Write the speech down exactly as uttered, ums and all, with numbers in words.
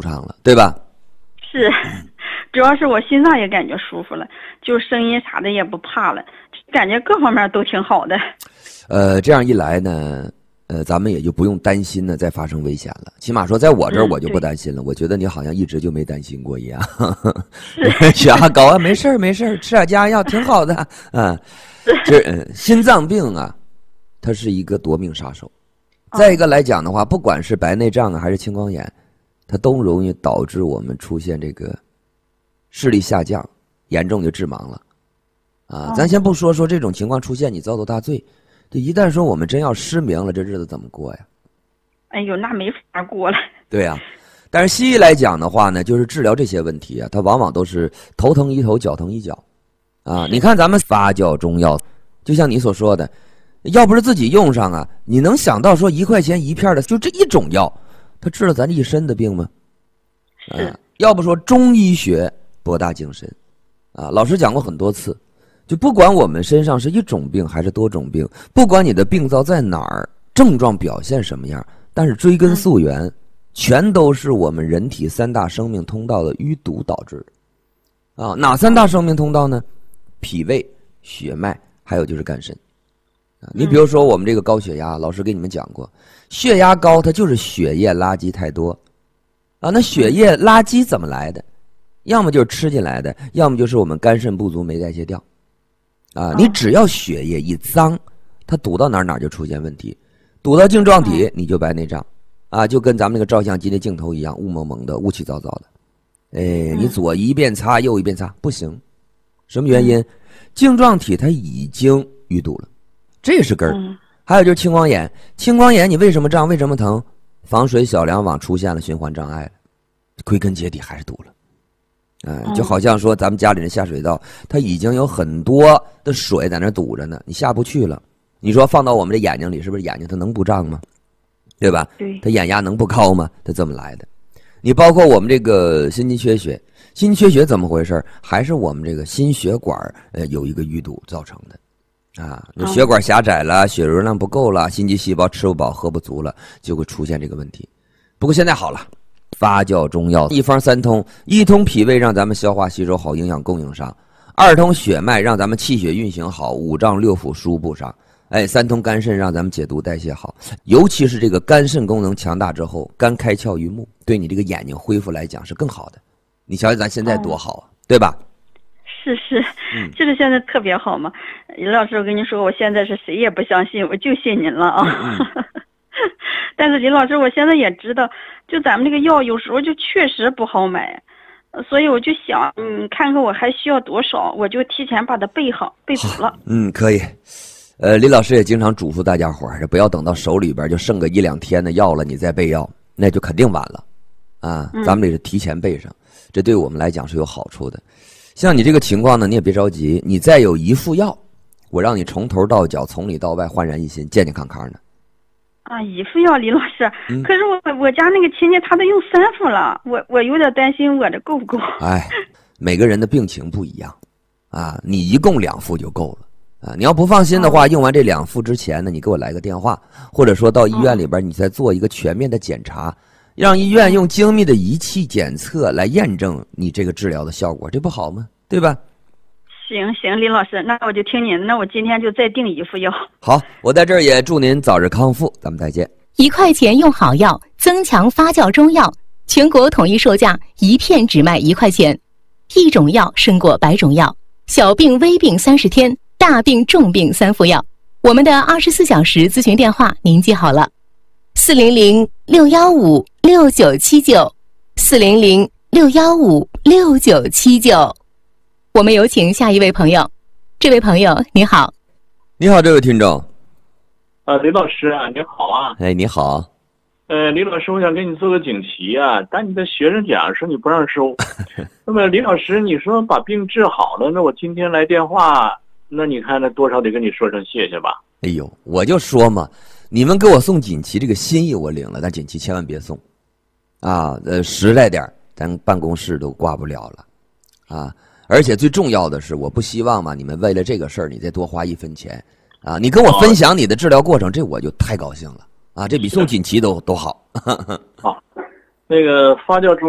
舒畅了，对吧？ 是，主要是我心脏也感觉舒服了，就声音啥的也不怕了，感觉各方面都挺好的。 呃，这样一来呢，呃，咱们也就不用担心呢再发生危险了。起码说，在我这儿我就不担心了。嗯、我觉得你好像一直就没担心过一样。血压高啊，没事儿没事儿，吃点降压药挺好的。啊，这、呃、心脏病啊，它是一个夺命杀手。再一个来讲的话，不管是白内障啊还是青光眼，它都容易导致我们出现这个视力下降，严重就致盲了。啊，咱先不说说这种情况出现你遭受大罪。这一旦说我们真要失明了，这日子怎么过呀？ 哎呦，那没法过了。 对呀、啊，但是西医来讲的话呢，就是治疗这些问题啊，它往往都是头疼医头，脚疼医脚，啊，你看咱们发酵中药，就像你所说的，要不是自己用上啊，你能想到说一块钱一片的就这一种药，它治了咱一身的病吗？ 是、 啊，要不说中医学博大精深，啊，老师讲过很多次。就不管我们身上是一种病还是多种病，不管你的病灶在哪儿，症状表现什么样，但是追根溯源，嗯、全都是我们人体三大生命通道的淤堵导致的。啊，哪三大生命通道呢？脾胃、血脉，还有就是肝肾。啊，你比如说我们这个高血压，老师给你们讲过，血压高它就是血液垃圾太多。啊，那血液垃圾怎么来的？要么就是吃进来的，要么就是我们肝肾不足没代谢掉。啊，你只要血液一脏，它堵到哪儿哪儿就出现问题，堵到镜状体你就白内障，啊，就跟咱们那个照相机的镜头一样，雾蒙蒙的，雾气糟糟的。哎，你左一遍擦，右一遍擦，不行，什么原因？镜状体它已经淤堵了，这是根儿。还有就是青光眼，青光眼你为什么胀？为什么疼？防水小梁网出现了循环障碍了，归根结底还是堵了。哎，就好像说咱们家里的下水道，它已经有很多的水在那堵着呢，你下不去了。你说放到我们的眼睛里，是不是眼睛它能不胀吗？对吧？ 对， 它眼压能不高吗？它这么来的。你包括我们这个心肌缺血，心肌缺血怎么回事？还是我们这个心血管呃有一个淤堵造成的。啊，那血管狭窄了，血流量不够了，心肌细胞吃不饱喝不足了，就会出现这个问题。不过现在好了。发酵中药一方三通，一通脾胃让咱们消化吸收好，营养供应上；二通血脉让咱们气血运行好，五脏六腑输布上；哎，三通肝肾让咱们解毒代谢好。尤其是这个肝肾功能强大之后，肝开窍于目，对你这个眼睛恢复来讲是更好的。你瞧瞧咱现在多好啊，哦、对吧？ 是是，就是现在特别好嘛。李老师，我跟您说，我现在是谁也不相信，我就信您了啊。嗯嗯但是林老师，我现在也知道，就咱们这个药有时候就确实不好买，所以我就想，嗯，看看我还需要多少，我就提前把它备好，备足了。 嗯，可以。呃，李老师也经常嘱咐大家伙儿，不要等到手里边就剩个一两天的药了，你再备药，那就肯定晚了。啊，咱们得是提前备上，这对我们来讲是有好处的。像你这个情况呢，你也别着急，你再有一副药，我让你从头到脚，从里到外焕然一新，健健康康的。 啊，一副药，李老师，嗯、可是我我家那个亲戚他都用三副了，我我有点担心我这够不够。 哎，每个人的病情不一样，啊，你一共两副就够了啊。你要不放心的话，哦、用完这两副之前呢，你给我来个电话，或者说到医院里边，你再做一个全面的检查，哦、让医院用精密的仪器检测来验证你这个治疗的效果，这不好吗？对吧？ 行行，林老师，那我就听您的，那我今天就再订一副药。 好，我在这儿也祝您早日康复，咱们再见。 一块钱用好药，增强发酵中药，全国统一售价，一片只卖一块钱。一种药胜过百种药，小病微病三十天，大病重病三副药。我们的二十四小时咨询电话您记好了：四零零六幺五六九七九，四零零六幺五六九七九。我们有请下一位朋友。这位朋友你好。 你好，这位听众。 呃，李老师啊，你好啊。 哎，你好。 呃，李老师，我想给你做个锦旗啊，但你的学生奖说你不让收。那么李老师，你说把病治好了，那我今天来电话，那你看那多少得跟你说声谢谢吧。 哎呦，我就说嘛，你们给我送锦旗这个心意我领了，但锦旗千万别送啊，呃，实在点咱办公室都挂不了了啊。而且最重要的是，我不希望嘛，你们为了这个事儿，你再多花一分钱，啊，你跟我分享你的治疗过程，这我就太高兴了，啊，这比送锦旗都都好。 好，那个发酵中。